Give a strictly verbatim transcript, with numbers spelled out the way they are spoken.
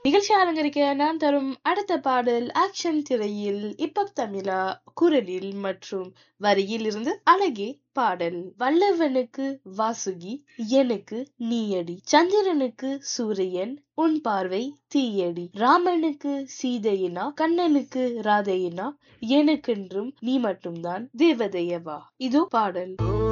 நிகழ்ச்சி அலங்கரிக்க நான் தரும் அடுத்த பாடல் ஆக்ஷன் திரையில் இப்ப தமிழா குரலில் மற்றும் வரியில் இருந்து அழகே பாடல். வல்லவனுக்கு வாசுகி எனக்கு நீயடி, சந்திரனுக்கு சூரியன் உன் பார்வை தீயடி, ராமனுக்கு சீதையினா கண்ணனுக்கு ராதையினா, எனக்கென்றும் நீ மட்டும்தான் தேவதையவா. இது பாடல்.